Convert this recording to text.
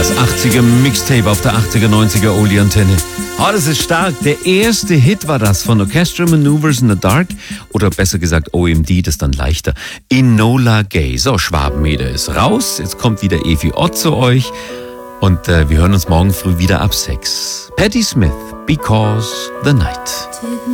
Das 80er Mixtape auf der 80er, 90er Oldie-Antenne. Oh, das ist stark. Der erste Hit war das von Orchestral Maneuvers in the Dark. Oder besser gesagt OMD, das ist dann leichter. Enola Gay. So, Schwabenmeter ist raus. Jetzt kommt wieder Evi Ott zu euch. Und wir hören uns morgen früh wieder ab 6. Patti Smith, Because the Night.